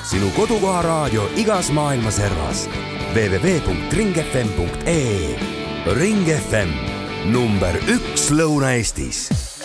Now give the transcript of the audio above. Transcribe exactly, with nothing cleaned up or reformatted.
sinu kodukoha raadio igas maailma servas. w w w punkt ring f m punkt e e. Ring F M, number üks Lõuna-Eestis.